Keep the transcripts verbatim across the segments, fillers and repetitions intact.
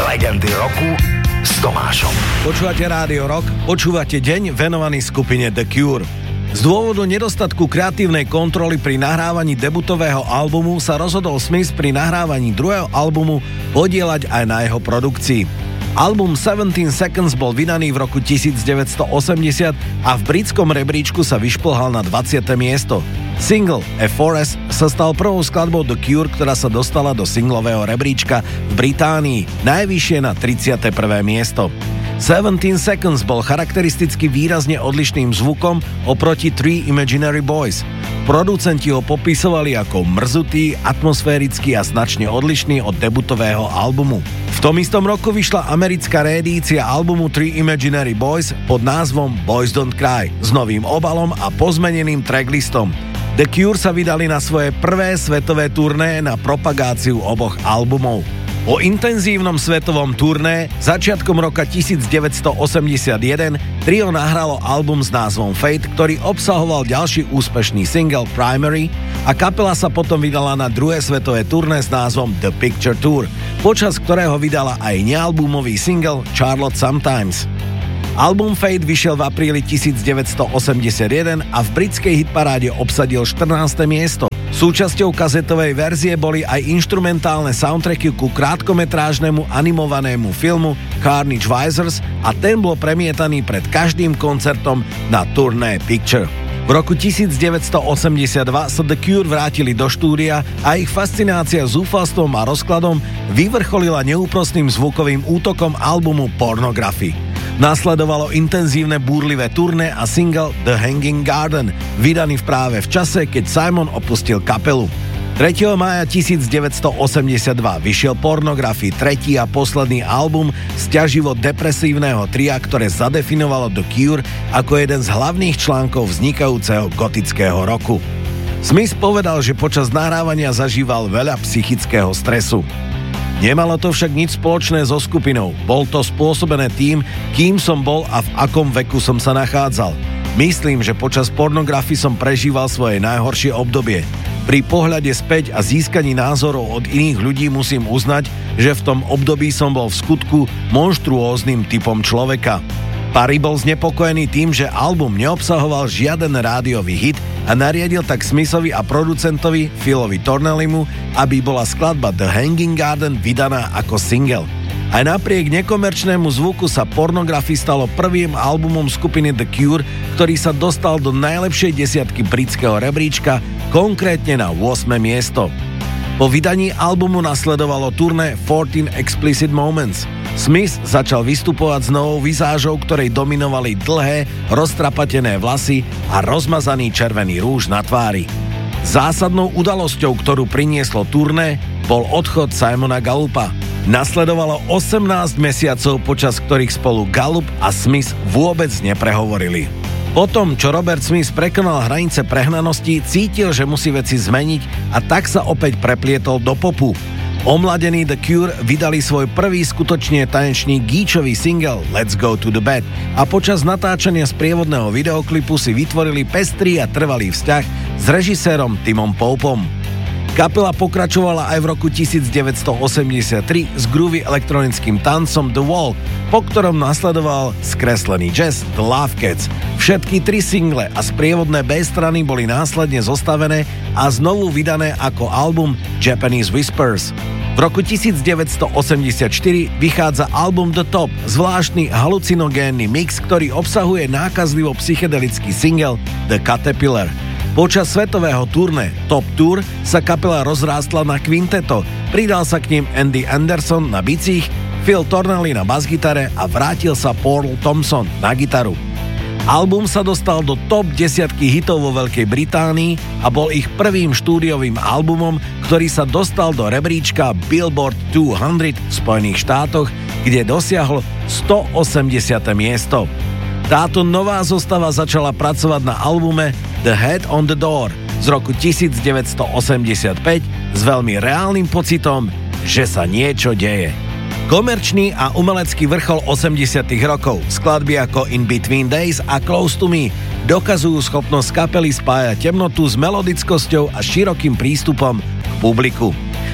Legendy roku s Tomášom. Počúvate Rádio Rock, počúvate deň venovaný skupine The Cure. Z dôvodu nedostatku kreatívnej kontroly pri nahrávaní debutového albumu sa rozhodol Smith pri nahrávaní druhého albumu podieľať aj na jeho produkcii. Album seventeen seconds bol vydaný v roku devätnásťstoosemdesiat a v britskom rebríčku sa vyšplhal na dvadsiate miesto. Single A Forest sa stal prvou skladbou The Cure, ktorá sa dostala do singlového rebríčka v Británii, najvyššie na tridsiate prvé miesto. seventeen seconds bol charakteristicky výrazne odlišným zvukom oproti Three Imaginary Boys. Producenti ho popisovali ako mrzutý, atmosférický a značne odlišný od debutového albumu. V tom istom roku vyšla americká reedícia albumu Three Imaginary Boys pod názvom Boys Don't Cry s novým obalom a pozmeneným tracklistom. The Cure sa vydali na svoje prvé svetové turné na propagáciu oboch albumov. Po intenzívnom svetovom turné začiatkom roka devätnásťstoosemdesiatjeden trio nahralo album s názvom Fate, ktorý obsahoval ďalší úspešný single Primary a kapela sa potom vydala na druhé svetové turné s názvom The Picture Tour, počas ktorého vydala aj nealbumový single Charlotte Sometimes. Album Fate vyšiel v apríli devätnásťstoosemdesiatjeden a v britskej hitparáde obsadil štrnáste miesto. Súčasťou kazetovej verzie boli aj inštrumentálne soundtracky ku krátkometrážnemu animovanému filmu Carnage Visors a ten bol premietaný pred každým koncertom na turné Picture. V roku devätnásťstoosemdesiatdva sa The Cure vrátili do štúdia a ich fascinácia zúfalstvom a rozkladom vyvrcholila neúprosným zvukovým útokom albumu Pornography. Nasledovalo intenzívne búrlivé turné a single The Hanging Garden, vydaný v práve v čase, keď Simon opustil kapelu. tretieho mája devätnásťstoosemdesiatdva vyšiel Pornography, tretí a posledný album z ťaživo depresívneho tria, ktoré zadefinovalo The Cure ako jeden z hlavných článkov vznikajúceho gotického roku. Smith povedal, že počas nahrávania zažíval veľa psychického stresu. Nemalo to však nič spoločné so skupinou. Bol to spôsobené tým, kým som bol a v akom veku som sa nachádzal. Myslím, že počas Pornography som prežíval svoje najhoršie obdobie. Pri pohľade späť a získaní názorov od iných ľudí musím uznať, že v tom období som bol v skutku monštruóznym typom človeka. Parry bol znepokojený tým, že album neobsahoval žiaden rádiový hit a nariadil tak Smithovi a producentovi Philovi Tornellimu, aby bola skladba The Hanging Garden vydaná ako single. Aj napriek nekomerčnému zvuku sa Pornography stalo prvým albumom skupiny The Cure, ktorý sa dostal do najlepšej desiatky britského rebríčka, konkrétne na ôsme miesto. Po vydaní albumu nasledovalo turné fourteen Explicit Moments. Smith začal vystupovať s novou vizážou, ktorej dominovali dlhé, roztrapatené vlasy a rozmazaný červený rúž na tvári. Zásadnou udalosťou, ktorú prinieslo turné, bol odchod Simona Gallupa. Nasledovalo osemnásť mesiacov, počas ktorých spolu Gallup a Smith vôbec neprehovorili. Potom, čo Robert Smith prekonal hranice prehnanosti, cítil, že musí veci zmeniť a tak sa opäť preplietol do popu. Omladení The Cure vydali svoj prvý skutočne tanečný gíčový single Let's Go to the Bed a počas natáčania sprievodného videoklipu si vytvorili pestrý a trvalý vzťah s režisérom Timom Popom. Kapela pokračovala aj v roku devätnásťstoosemdesiattri s groovy elektronickým tancom The Wall, po ktorom nasledoval skreslený jazz The Love Cats. Všetky tri single a sprievodné B-strany boli následne zostavené a znovu vydané ako album Japanese Whispers. V roku devätnásťstoosemdesiatštyri vychádza album The Top, zvláštny halucinogénny mix, ktorý obsahuje nákazlivo psychedelický single The Caterpillar. Počas svetového turné Top Tour sa kapela rozrástla na kvinteto, pridal sa k nim Andy Anderson na bicích, Phil Tornelli na basgitare a vrátil sa Paul Thompson na gitaru. Album sa dostal do top desiatky hitov vo Veľkej Británii a bol ich prvým štúdiovým albumom, ktorý sa dostal do rebríčka Billboard dvesto v Spojených štátoch, kde dosiahol stoosemdesiate miesto. Táto nová zostava začala pracovať na albume The Head on the Door z roku devätnásťstoosemdesiatpäť s veľmi reálnym pocitom, že sa niečo deje. Komerčný a umelecký vrchol osemdesiatych rokov, skladby ako In Between Days a Close to Me dokazujú schopnosť kapely spájať temnotu s melodickosťou a širokým prístupom k publiku.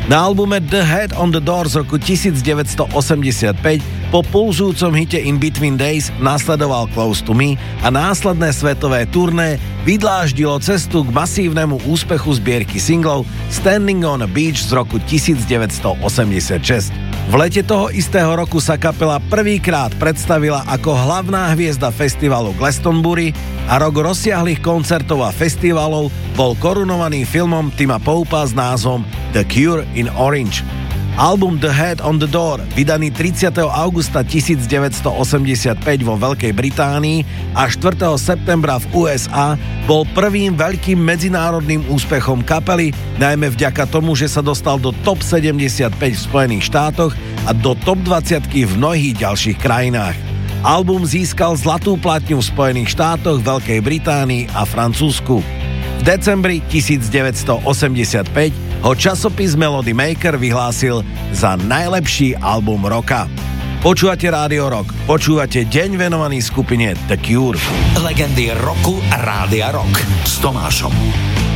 Na albume The Head on the Door z roku devätnásťstoosemdesiatpäť po pulzujúcom hite In Between Days nasledoval Close to Me a následné svetové turné vydláždilo cestu k masívnemu úspechu zbierky singlov Standing on a Beach z roku devätnásťstoosemdesiatšesť. V lete toho istého roku sa kapela prvýkrát predstavila ako hlavná hviezda festivalu Glastonbury a rok rozsiahlych koncertov a festivalov bol korunovaný filmom Tima Popa s názvom The Cure in Orange. Album The Head on the Door, vydaný tridsiateho augusta devätnásťstoosemdesiatpäť vo Veľkej Británii a štvrtého septembra v ú es á, bol prvým veľkým medzinárodným úspechom kapely, najmä vďaka tomu, že sa dostal do top sedemdesiatpäť v Spojených štátoch a do top dvadsiatky v mnohých ďalších krajinách. Album získal zlatú platňu v Spojených štátoch, Veľkej Británii a Francúzsku. V decembri devätnásťstoosemdesiatpäť ho časopis Melody Maker vyhlásil za najlepší album roka. Počúvate Rádio Rock, počúvate deň venovaný skupine The Cure. Legendy roku Rádia Rock s Tomášom.